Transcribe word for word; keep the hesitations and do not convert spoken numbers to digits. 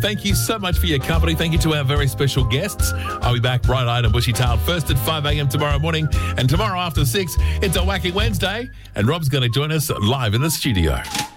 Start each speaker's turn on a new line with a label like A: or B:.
A: Thank you so much for your company. Thank you to our very special guests. I'll be back bright-eyed and bushy-tailed first at five a.m. tomorrow morning, and tomorrow after six, it's a Wacky Wednesday, and Rob's going to join us live in the studio.